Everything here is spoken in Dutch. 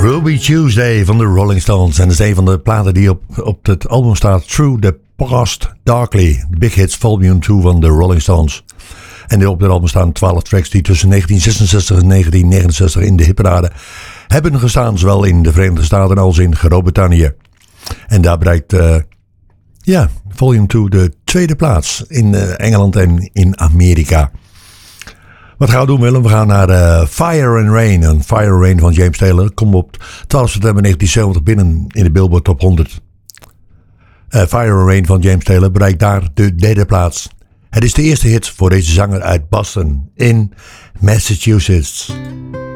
Ruby Tuesday van de Rolling Stones. En dat is een van de platen die op het album staat Through the Past Darkly. Big Hits Volume 2 van de Rolling Stones. En op het album staan 12 tracks die tussen 1966 en 1969 in de hitparade hebben gestaan. Zowel in de Verenigde Staten als in Groot-Brittannië. En daar bereikt Volume 2 de tweede plaats in Engeland en in Amerika. Wat gaan we doen, Willem? We gaan naar Fire and Rain. En Fire and Rain van James Taylor komt op 12 september 1970 binnen in de Billboard Top 100. Fire and Rain van James Taylor bereikt daar de derde plaats. Het is de eerste hit voor deze zanger uit Boston in Massachusetts.